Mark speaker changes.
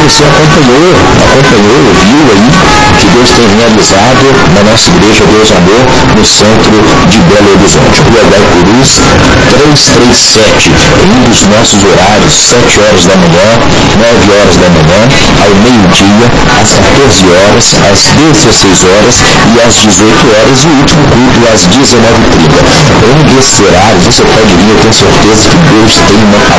Speaker 1: você acompanhou, viu aí que Deus tem realizado na nossa igreja Deus Amor, no centro de Belo Horizonte. Rua Dai Cruz 337, em um dos nossos horários, 7 horas da manhã, 9 horas da manhã, ao meio-dia, às 14 horas, às 16 horas e às 18 horas, e o último culto às 19h30. Em desses horários, você pode vir, eu tenho certeza que Deus tem uma